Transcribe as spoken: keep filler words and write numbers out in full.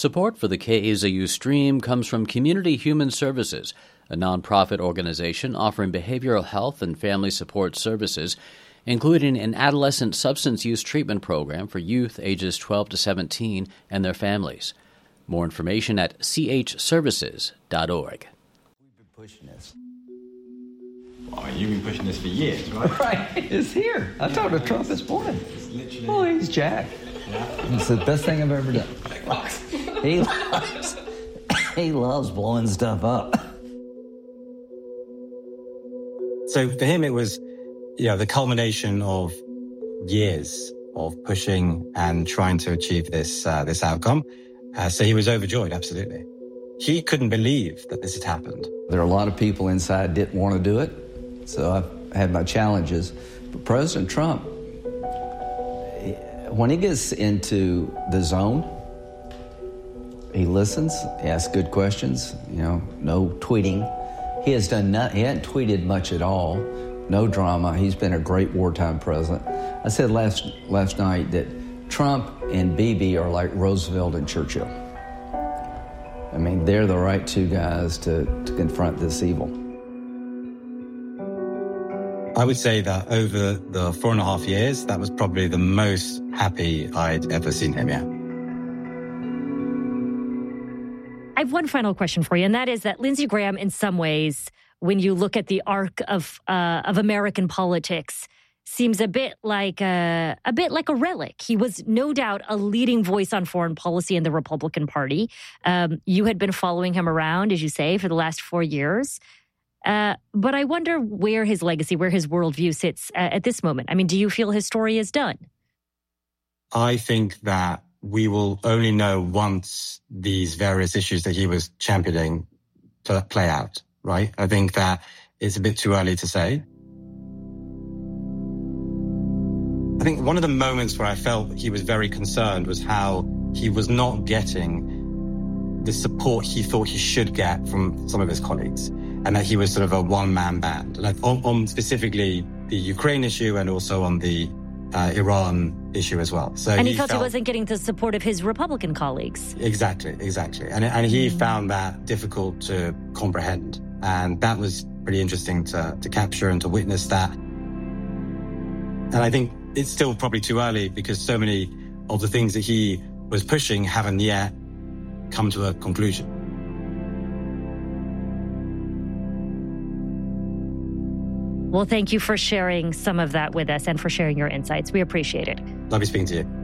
Support for the K A Z U stream comes from Community Human Services, a nonprofit organization offering behavioral health and family support services, including an adolescent substance use treatment program for youth ages twelve to seventeen and their families. More information at c h services dot org. We've been pushing this. Well, you've been pushing this for years, right? Right. It's here. I yeah, talked to Trump this morning. It's literally... Oh, he's jacked. Yeah. It's the best thing I've ever done. he loves, he loves blowing stuff up. So for him, it was, you know, the culmination of years of pushing and trying to achieve this uh, this outcome. Uh, so he was overjoyed, absolutely. He couldn't believe that this had happened. There are a lot of people inside didn't want to do it, so I've had my challenges. But President Trump, when he gets into the zone, he listens, he asks good questions, you know, no tweeting. He has done not, he hasn't tweeted much at all, no drama. He's been a great wartime president. I said last last night that Trump and Bibi are like Roosevelt and Churchill. I mean, they're the right two guys to, to confront this evil. I would say that over the four and a half years, that was probably the most happy I'd ever seen him, yeah. I have one final question for you, and that is that Lindsey Graham, in some ways, when you look at the arc of uh, of American politics, seems a bit like a, a bit like a relic. He was no doubt a leading voice on foreign policy in the Republican Party. Um, you had been following him around, as you say, for the last four years. Uh, but I wonder where his legacy, where his worldview sits uh, at this moment. I mean, do you feel his story is done? I think that we will only know once these various issues that he was championing play out, right? I think that it's a bit too early to say. I think one of the moments where I felt he was very concerned was how he was not getting the support he thought he should get from some of his colleagues, and that he was sort of a one-man band. Like on, on specifically the Ukraine issue and also on the uh, Iran issue as well. So and he, he felt, felt he wasn't getting the support of his Republican colleagues. Exactly, exactly. And, and he mm. found that difficult to comprehend. And that was pretty interesting to, to capture and to witness that. And I think it's still probably too early because so many of the things that he was pushing haven't yet come to a conclusion. Well, thank you for sharing some of that with us and for sharing your insights. We appreciate it. Lovely speaking to you.